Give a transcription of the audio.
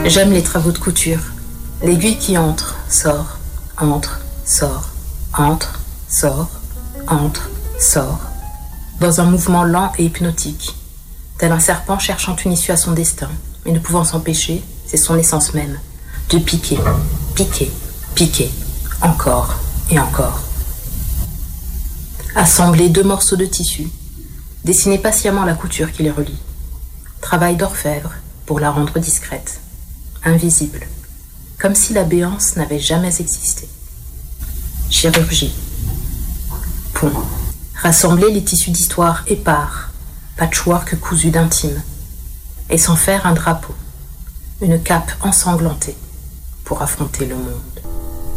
J'aime les travaux de couture. L'aiguille qui entre, sort, entre, sort, entre, sort, entre, sort. Dans un mouvement lent et hypnotique. Tel un serpent cherchant une issue à son destin, mais ne pouvant s'empêcher, c'est son essence même. De piquer, piquer, piquer, encore et encore. Assembler deux morceaux de tissu, dessiner patiemment la couture qui les relie. Travail d'orfèvre pour la rendre discrète, invisible, comme si la béance n'avait jamais existé. Chirurgie. Pont. Rassembler les tissus d'histoire épars, patchwork cousu d'intime, et s'en faire un drapeau, une cape ensanglantée pour affronter le monde.